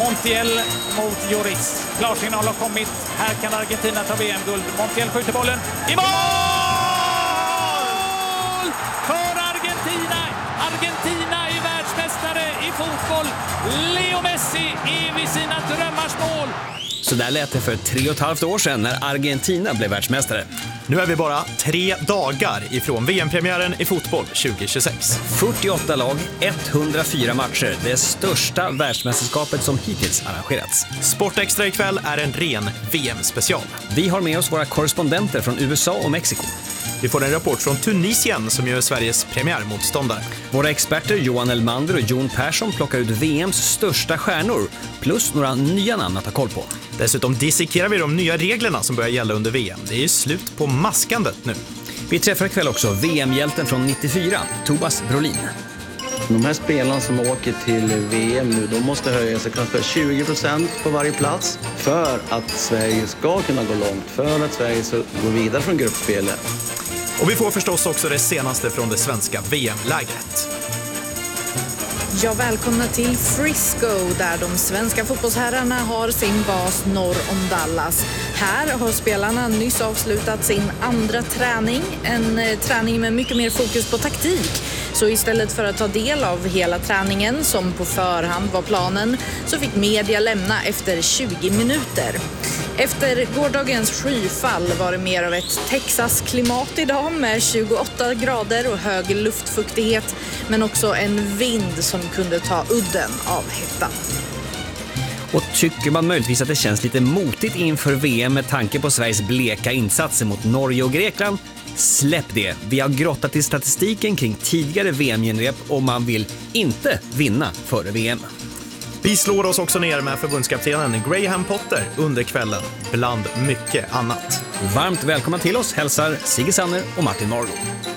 Montiel mot Lloris. Klarsignal har kommit. Här kan Argentina ta VM-guld. Montiel skjuter bollen i mål! För Argentina! Argentina är världsmästare i fotboll. Leo Messi är vid sina drömmars mål. Så där lät det för 3,5 år sedan när Argentina blev världsmästare. Nu är vi bara 3 dagar ifrån VM-premiären i fotboll 2026. 48 lag, 104 matcher. Det största världsmästerskapet som hittills arrangerats. Sportextra ikväll är en ren VM-special. Vi har med oss våra korrespondenter från USA och Mexiko. Vi får en rapport från Tunisien som gör Sveriges premiärmotståndare. Våra experter Johan Elmander och Jon Persson plockar ut VMs största stjärnor plus några nya namn att ta koll på. Dessutom dissekerar vi de nya reglerna som börjar gälla under VM. Det är ju slut på maskandet nu. Vi träffar ikväll också VM-hjälten från 94, Tobias Brolin. De här spelarna som åker till VM nu, de måste höja sig kanske 20% på varje plats för att Sverige ska kunna gå långt, för att Sverige ska gå vidare från gruppspelet. Och vi får förstås också det senaste från det svenska VM-lägret. Ja, välkomna till Frisco där de svenska fotbollsherrarna har sin bas norr om Dallas. Här har spelarna nyss avslutat sin andra träning, en träning med mycket mer fokus på taktik. Så istället för att ta del av hela träningen som på förhand var planen så fick media lämna efter 20 minuter. Efter gårdagens skyfall var det mer av ett Texas-klimat idag med 28 grader och hög luftfuktighet, men också en vind som kunde ta udden av hettan. Och tycker man möjligtvis att det känns lite motigt inför VM med tanke på Sveriges bleka insatser mot Norge och Grekland? Släpp det. Vi har grottat i statistiken kring tidigare VM-genrep och man vill inte vinna före VM. Vi slår oss också ner med förbundskaptenen Graham Potter under kvällen, bland mycket annat. Varmt välkomna till oss hälsar Sigge Sanner och Martin Marlow.